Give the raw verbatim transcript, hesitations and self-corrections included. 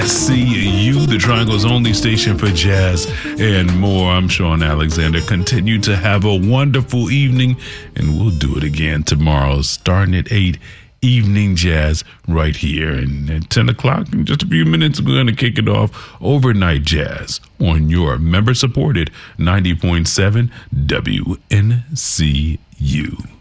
See you, the Triangle's only station for jazz and more. I'm Sean Alexander. Continue to have a wonderful evening, and we'll do it again tomorrow, starting at eight, Evening Jazz right here. And at ten o'clock, in just a few minutes, we're going to kick it off, Overnight Jazz on your member-supported ninety point seven W N C U.